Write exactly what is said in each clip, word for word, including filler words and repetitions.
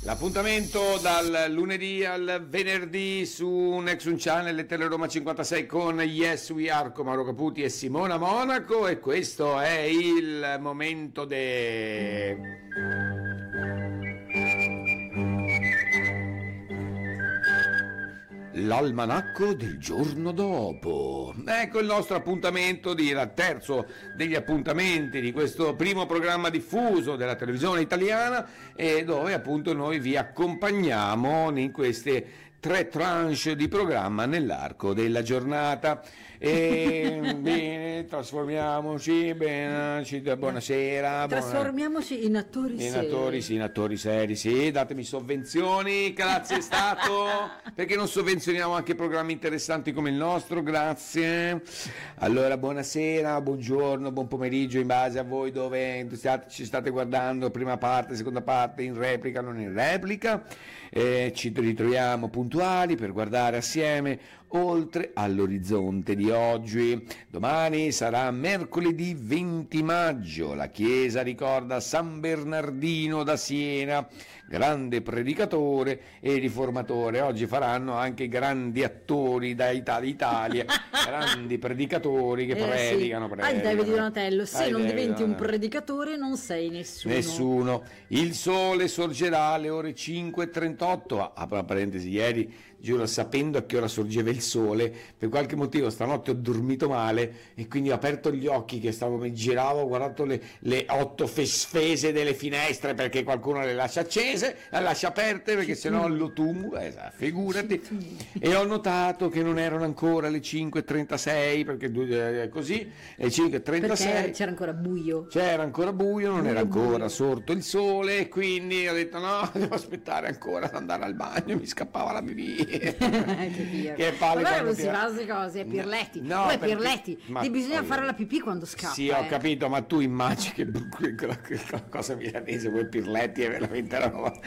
L'appuntamento dal lunedì al venerdì su Nexus Channel e Teleroma cinquantasei con Yes We Are con Mauro Caputi e Simona Monaco, e questo è il momento de... l'almanacco del giorno dopo. Ecco il nostro appuntamento, di, il terzo degli appuntamenti di questo primo programma diffuso della televisione italiana, e dove appunto noi vi accompagniamo in queste tre tranche di programma nell'arco della giornata. E bene, trasformiamoci, bene, ci, buonasera. Trasformiamoci buona... in attori in seri. attori, sì, in attori seri, sì, datemi sovvenzioni, grazie Stato, perché non sovvenzioniamo anche programmi interessanti come il nostro, grazie. Allora, buonasera, buongiorno, buon pomeriggio, in base a voi dove state, ci state guardando, prima parte, seconda parte, in replica, non in replica. Eh, ci ritroviamo puntuali per guardare assieme oltre all'orizzonte di oggi. Domani sarà mercoledì venti maggio, la Chiesa ricorda San Bernardino da Siena, grande predicatore e riformatore. Oggi faranno anche grandi attori da Italia, grandi predicatori che eh, predicano, sì. predicano. Ai David Donatello, se Ai non David diventi un Donatello. predicatore non sei nessuno. Nessuno. Il sole sorgerà alle ore cinque e trentotto. Apro la parentesi, ieri, giuro, sapendo a che ora sorgeva il sole, per qualche motivo stanotte ho dormito male e quindi ho aperto gli occhi che stavo, mi giravo, ho guardato le, le otto fesfese delle finestre perché qualcuno le lascia accese, le lascia aperte perché sennò lo tumula, eh, figurati. E ho notato che non erano ancora le cinque e trentasei, perché eh, così, le cinque e trentasei perché c'era ancora buio. C'era ancora buio, non buio era ancora buio. sorto il sole, e quindi ho detto no, devo aspettare ancora ad andare al bagno, mi scappava la pipì. Che palle. Ma non ti... si fa queste cose, Pirletti. No, Poi perché... Pirletti, ma... ti bisogna allora... fare la pipì quando scappa. Sì, ho eh. capito, ma tu immagini che, che, che, che cosa milanese, quel Pirletti è veramente una roba.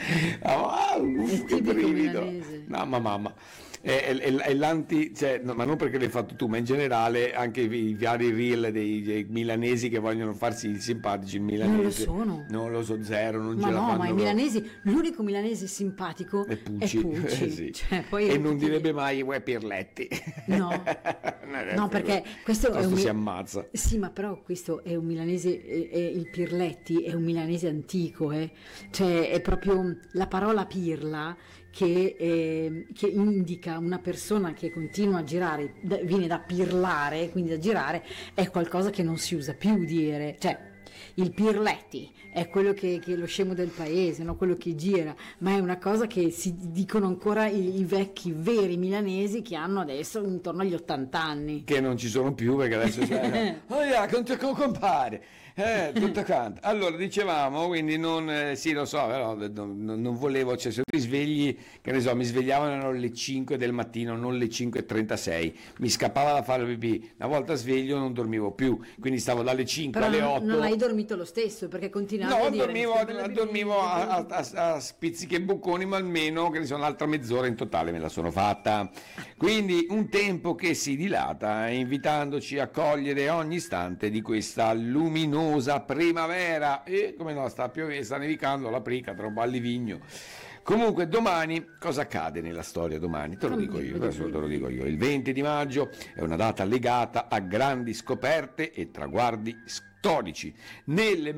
Oh, uff, che brivido. Milanese. Mamma mamma. E, e, e l'anti, cioè, no, ma non perché l'hai fatto tu, ma in generale anche i, i vari reel dei, dei milanesi che vogliono farsi simpatici, il milanese. Non lo sono. Non lo so, zero, non ma ce la no, fanno. ma i milanesi, l'unico milanese simpatico è Pucci, è Pucci. Eh, sì. Cioè, poi e è non tutti... direbbe mai uè Pirletti. No, no, perché questo è un... si ammazza. Sì, ma però questo è un milanese, è, è il Pirletti è un milanese antico, eh. Cioè è proprio la parola pirla che, eh, che indica una persona che continua a girare, da, viene da pirlare, quindi da girare, è qualcosa che non si usa più dire, cioè il Pirletti è quello che, che è lo scemo del paese, no? Quello che gira, ma è una cosa che si dicono ancora i, i vecchi veri milanesi che hanno adesso intorno agli ottanta anni, che non ci sono più perché adesso c'è oh yeah, compare eh, tutto quanto. Allora dicevamo, quindi non eh, sì lo so, però non, non volevo, cioè se ti svegli, che ne so, mi svegliavano alle cinque del mattino, non le cinque e trentasei, mi scappava da fare la pipì, una volta sveglio non dormivo più, quindi stavo dalle cinque però alle non, otto. non hai dormito lo stesso perché continuavi no, a dire dormivo, dormivo a, a, a, a spizzichi e bocconi, ma almeno che ne so, un'altra mezz'ora in totale me la sono fatta, quindi un tempo che si dilata, invitandoci a cogliere ogni istante di questa luminosa primavera. E come no, sta piovendo, sta nevicando, la prica, troppo allivigno. Comunque domani cosa accade nella storia domani? Te lo dico io, adesso te lo dico io. Il venti di maggio è una data legata a grandi scoperte e traguardi storici. Nel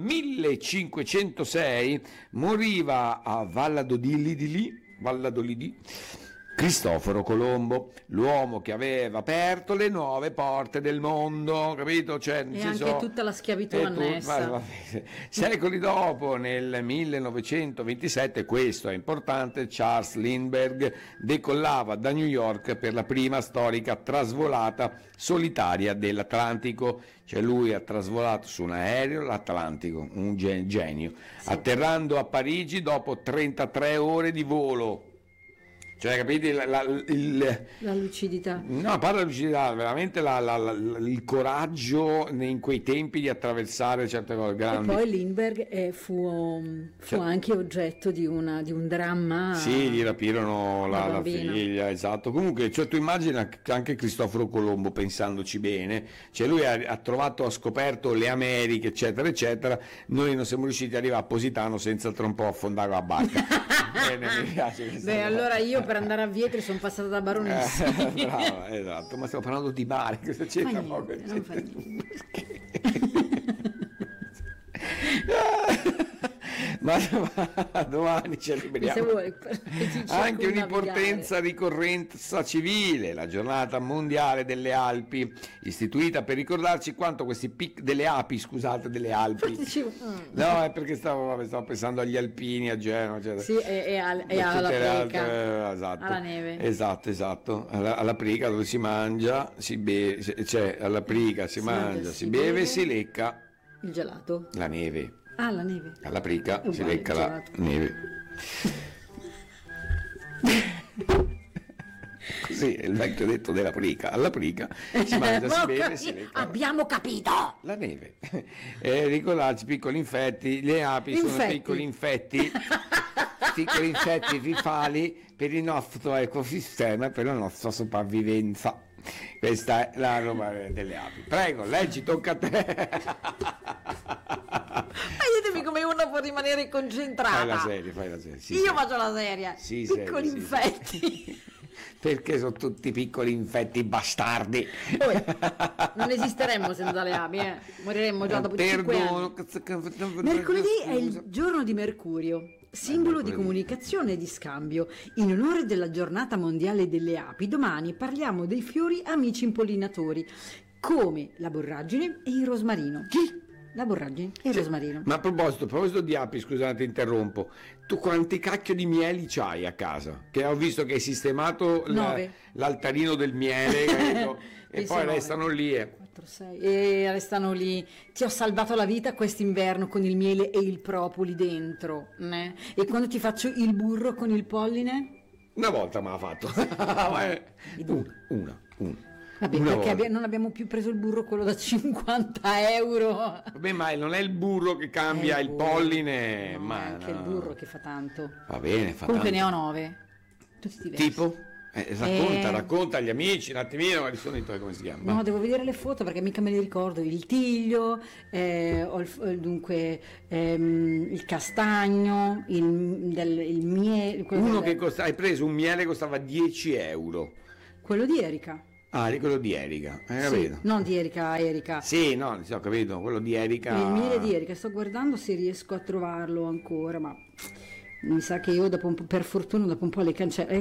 millecinquecentosei moriva a Valladolid, Valladolid Cristoforo Colombo, l'uomo che aveva aperto le nuove porte del mondo, capito? Cioè, e senso, anche tutta la schiavitù annessa. Ma, ma, secoli dopo, nel millenovecentoventisette, questo è importante, Charles Lindbergh decollava da New York per la prima storica trasvolata solitaria dell'Atlantico. Cioè lui ha trasvolato su un aereo l'Atlantico, un genio, sì. Atterrando a Parigi dopo trentatré ore di volo. Cioè, capite, la, la, il, la lucidità. No, a parte la lucidità, veramente la, la, la, il coraggio in quei tempi di attraversare certe cose grandi. E poi Lindbergh eh, fu, fu cioè, anche oggetto di, una, di un dramma. Sì, gli rapirono la, la figlia, esatto. Comunque, cioè, tu immagina anche Cristoforo Colombo, pensandoci bene, cioè lui ha, ha trovato, ha scoperto le Americhe, eccetera, eccetera. Noi non siamo riusciti ad arrivare a Positano senza tra un po' affondare la barca. Bene, mi piace questa Beh, cosa. allora io per andare a Vietri sono passata da baronessa. Eh, brava, esatto, ma stiamo parlando di mare, cosa c'entra poco? Non fa niente. ma, ma domani celebriamo anche un'importanza ricorrenza civile, la giornata mondiale delle Alpi, istituita per ricordarci quanto questi pic delle api, scusate, delle Alpi. No, è perché stavo, vabbè, stavo pensando agli alpini a Genova, eccetera. Sì, e, e, al, e alla prica, esatto, alla neve. Esatto, esatto, alla, alla prica dove si mangia, si beve, cioè alla prica si, si mangia, mangia, si, si beve, beve, si lecca il gelato, la neve. Ah, la neve. Alla prica si lecca la neve. Così è il vecchio detto della prica. Alla prica si mangia, si beve, si lecca. Abbiamo capito! La neve. E ricordarci, piccoli infetti, le api infetti. sono piccoli infetti, piccoli infetti vifali per il nostro ecosistema e per la nostra sopravvivenza. Questa è la roba delle api. Prego, leggi, tocca a te. Ditemi come uno può rimanere concentrata. Fai la serie, fai la serie. Sì, Io sì. faccio la serie. Sì, piccoli serie, infetti. Sì. Perché sono tutti piccoli infetti bastardi. Poi, non esisteremmo senza le api, eh. Moriremmo già dopo cinque anni. Mercoledì è il giorno di Mercurio, simbolo di comunicazione e di scambio. In onore della giornata mondiale delle api, domani parliamo dei fiori amici impollinatori, come la borragine e il rosmarino. Chi? La borragine e il cioè, rosmarino. Ma a proposito, a proposito di api, scusate, interrompo. Tu quanti cacchio di mieli c'hai a casa? Che ho visto che hai sistemato la, l'altarino del miele, credo, e poi nove. Restano lì. Eh. quattro, sei, e restano lì. Ti ho salvato la vita quest'inverno con il miele e il propoli dentro. Né? E quando ti faccio il burro con il polline? Una volta me l'ha fatto. una, una, una. Vabbè, Una perché volta. abbi- non abbiamo più preso il burro quello da cinquanta euro. Vabbè, ma non è il burro che cambia il, il polline, no, ma è anche no. il burro che fa tanto. Va bene, fa Comunque tanto. ne ho nove. Tutti diversi. Tipo? Eh, racconta, Eh. racconta agli amici un attimino quali sono i tuoi, come si chiama? No, devo vedere le foto perché mica me li ricordo. Il tiglio, eh, ho il, dunque ehm, il castagno, il, del, il miele. Uno del, che costa, hai preso un miele che costava dieci euro. Quello di Erika. Ah, di quello di Erika, hai Sì, capito? non di Erika, Erika. Sì, no, sì, ho capito, quello di Erika. Il miele di Erika, sto guardando se riesco a trovarlo ancora, ma mi sa che io dopo un po', per fortuna dopo un po' le cancello.